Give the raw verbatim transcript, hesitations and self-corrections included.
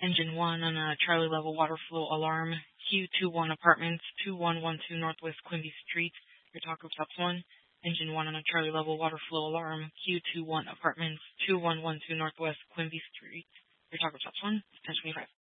Engine one on a Charlie level water flow alarm, Q two one Apartments, two one one two Northwest Quimby Street. Your Taco Tops one. Engine one on a Charlie level water flow alarm, Q two one Apartments, two one one two Northwest Quimby Street. Your Taco Tops one. ten twenty-five.